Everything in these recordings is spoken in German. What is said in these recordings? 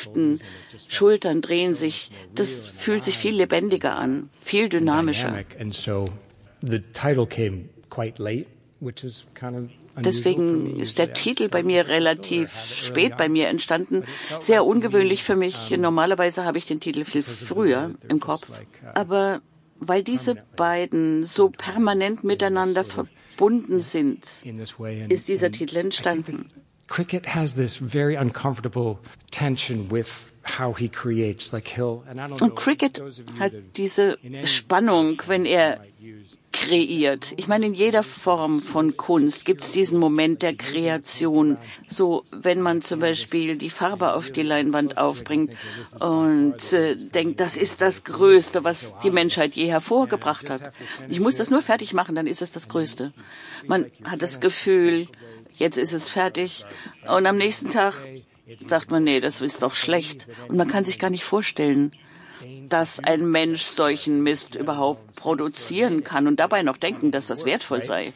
Hüften, Schultern drehen sich. Das fühlt sich viel lebendiger an, viel dynamischer. Deswegen ist der Titel bei mir relativ spät bei mir entstanden. Sehr ungewöhnlich für mich. Normalerweise habe ich den Titel viel früher im Kopf. Aber weil diese beiden so permanent miteinander verbunden sind, ist dieser Titel entstanden. Cricket has this very uncomfortable tension with how he creates. Und Cricket hat diese Spannung, wenn er kreiert. Ich meine, in jeder Form von Kunst gibt es diesen Moment der Kreation. So, wenn man zum Beispiel die Farbe auf die Leinwand aufbringt und denkt, das ist das Größte, was die Menschheit je hervorgebracht hat. Ich muss das nur fertig machen, dann ist es das Größte. Man hat das Gefühl, jetzt ist es fertig und am nächsten Tag sagt man, nee, das ist doch schlecht. Und man kann sich gar nicht vorstellen, dass ein Mensch solchen Mist überhaupt produzieren kann und dabei noch denken, dass das wertvoll sei.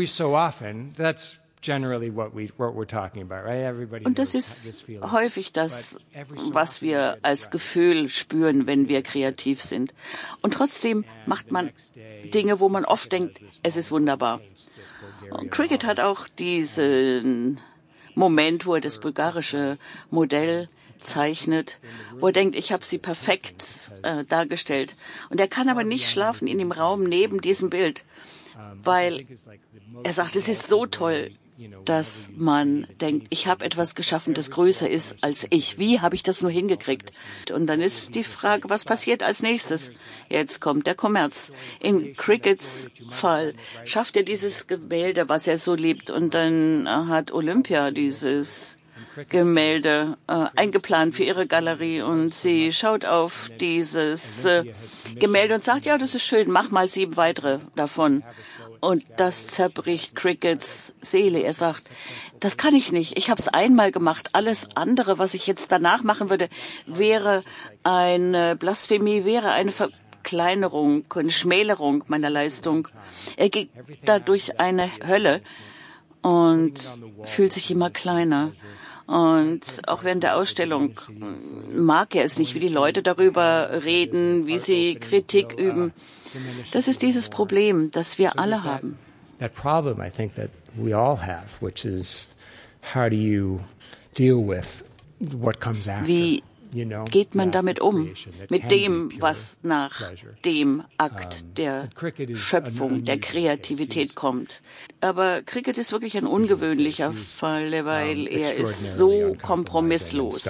Und das ist häufig das, was wir als Gefühl spüren, wenn wir kreativ sind. Und trotzdem macht man Dinge, wo man oft denkt, es ist wunderbar. Und Cricket hat auch diesen Moment, wo er das bulgarische Modell zeichnet, wo er denkt, ich habe sie perfekt dargestellt. Und er kann aber nicht schlafen in dem Raum neben diesem Bild, weil er sagt, es ist so toll, dass man denkt, ich habe etwas geschaffen, das größer ist als ich. Wie habe ich das nur hingekriegt? Und dann ist die Frage, was passiert als nächstes? Jetzt kommt der Kommerz. In Crickets Fall schafft er dieses Gemälde, was er so liebt. Und dann hat Olympia dieses Gemälde eingeplant für ihre Galerie und sie schaut auf dieses Gemälde und sagt, ja, das ist schön, mach mal 7 weitere davon. Und das zerbricht Crickets Seele. Er sagt, das kann ich nicht. Ich habe es einmal gemacht. Alles andere, was ich jetzt danach machen würde, wäre eine Blasphemie, wäre eine Verkleinerung, eine Schmälerung meiner Leistung. Er geht da durch eine Hölle und fühlt sich immer kleiner. Und auch während der Ausstellung mag er es nicht, wie die Leute darüber reden, wie sie Kritik üben. Das ist dieses Problem, das wir alle haben. That problem, I think, that we all have, which is how do you deal with what comes after? Wie geht man damit um? Mit dem, was nach dem Akt der Schöpfung, der Kreativität kommt. Aber Cricket ist wirklich ein ungewöhnlicher Fall, weil er ist so kompromisslos.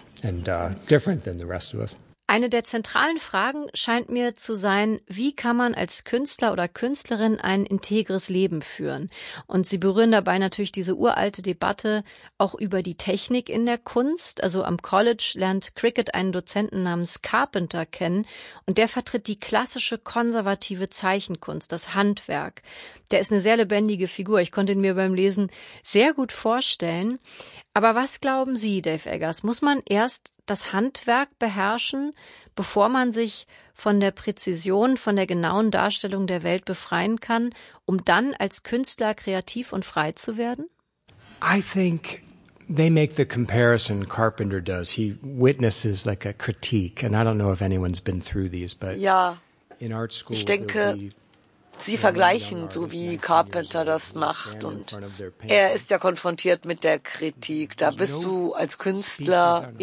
Eine der zentralen Fragen scheint mir zu sein, wie kann man als Künstler oder Künstlerin ein integres Leben führen? Und Sie berühren dabei natürlich diese uralte Debatte auch über die Technik in der Kunst. Also am College lernt Cricket einen Dozenten namens Carpenter kennen und der vertritt die klassische konservative Zeichenkunst, das Handwerk. Der ist eine sehr lebendige Figur. Ich konnte ihn mir beim Lesen sehr gut vorstellen. Aber was glauben Sie, Dave Eggers? Muss man erst das Handwerk beherrschen, bevor man sich von der Präzision, von der genauen Darstellung der Welt befreien kann, um dann als Künstler kreativ und frei zu werden? I think they make the comparison Carpenter does. He witnesses like a critique, and I don't know if anyone's been through these, but ja, in art school, ich denke, Sie vergleichen, so wie Carpenter das macht. Und er ist ja konfrontiert mit der Kritik. Da bist du als Künstler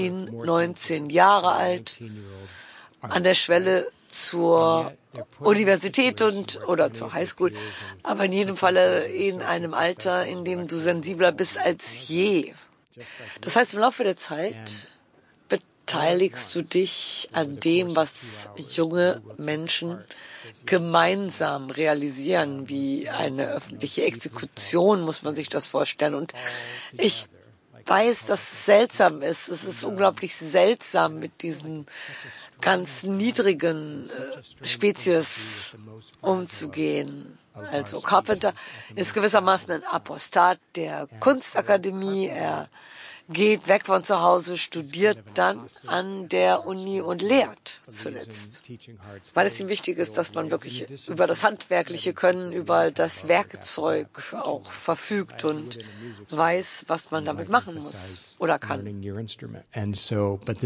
19 Jahre alt, an der Schwelle zur Universität oder zur Highschool, aber in jedem Falle in einem Alter, in dem du sensibler bist als je. Das heißt, im Laufe der Zeit beteiligst du dich an dem, was junge Menschen gemeinsam realisieren, wie eine öffentliche Exekution, muss man sich das vorstellen. Und ich weiß, dass es seltsam ist. Es ist unglaublich seltsam, mit diesen ganz niedrigen Spezies umzugehen. Also Carpenter ist gewissermaßen ein Apostat der Kunstakademie. Er geht weg von zu Hause, studiert dann an der Uni und lehrt zuletzt. Weil es ihm wichtig ist, dass man wirklich über das handwerkliche Können, über das Werkzeug auch verfügt und weiß, was man damit machen muss oder kann.